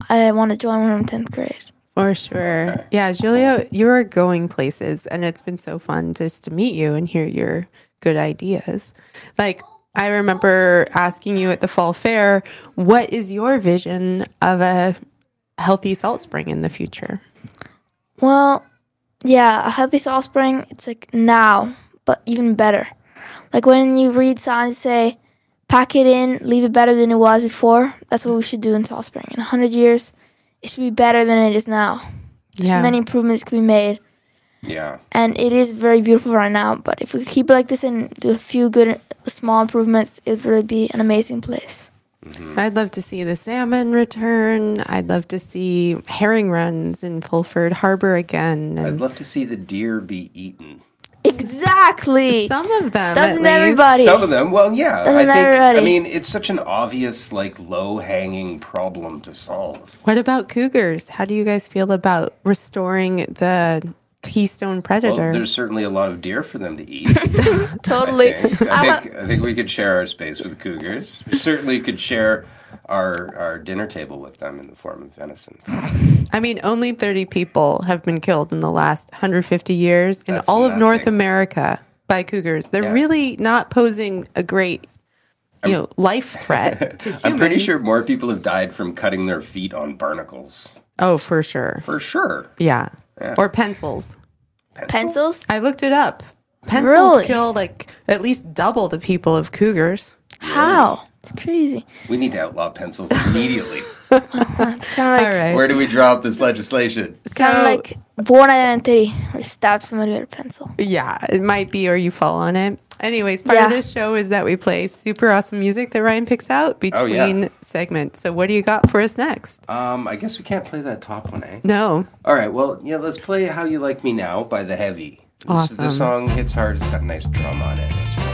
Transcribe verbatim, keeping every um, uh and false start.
I want to join when I'm tenth grade. For sure. Okay. Yeah, Julio, you're going places, and it's been so fun just to meet you and hear your good ideas. Like, I remember asking you at the fall fair, what is your vision of a healthy salt spring in the future? Well, yeah, a healthy salt spring, it's like now, but even better. Like when you read signs say, pack it in, leave it better than it was before, that's what we should do in Salt Spring. In one hundred years, it should be better than it is now. There's yeah. many improvements can be made. Yeah. And it is very beautiful right now, but if we keep it like this and do a few good small improvements, it would really be an amazing place. Mm-hmm. I'd love to see the salmon return. I'd love to see herring runs in Fulford Harbor again. And I'd love to see the deer be eaten. Exactly. Some of them, doesn't at everybody? Least. Some of them, well, yeah. Doesn't I think. everybody? I mean, it's such an obvious, like, low-hanging problem to solve. What about cougars? How do you guys feel about restoring the keystone predator? Well, there's certainly a lot of deer for them to eat. Totally. I think. I think, I think we could share our space with cougars. We certainly could share our our dinner table with them in the form of venison. I mean, only thirty people have been killed in the last one hundred fifty years in That's all of nothing. North America by cougars. They're Yeah. really not posing a great, you know, life threat to humans. I'm pretty sure more people have died from cutting their feet on barnacles. Oh, for sure. For sure. Yeah. Yeah. Or pencils. Pencils? Pencils? I looked it up. Pencils Really? kill like at least double the people of cougars. How? It's crazy. We need to outlaw pencils immediately. It's kind of like, All right. Where do we drop this legislation? it's kind of So- like Born Identity, where you stab somebody with a pencil. Yeah, it might be, or you fall on it. Anyways, part Yeah. of this show is that we play super awesome music that Ryan picks out between Oh, yeah. segments. So what do you got for us next? Um, I guess we can't play that top one, eh? No. All right, well, yeah, let's play How You Like Me Now by The Heavy. This, Awesome. This song hits hard. It's got a nice drum on it. It's